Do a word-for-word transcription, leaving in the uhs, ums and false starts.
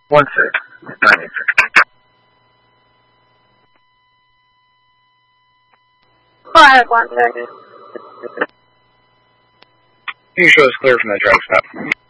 One six. Nine eight six. Five one six. You show us clear from the drag stop.